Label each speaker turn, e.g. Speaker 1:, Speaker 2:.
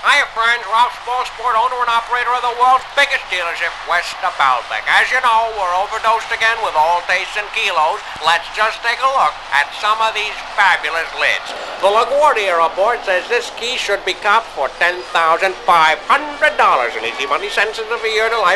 Speaker 1: Hiya, friends. Ralph Smallsport, owner and operator of the world's biggest dealership west of Baalbek. As you know, we're overdosed again with all tastes and kilos. Let's just take a look at some of these fabulous lids. The LaGuardia report says this key should be copped for $10,500 in easy money sentences of a year to life.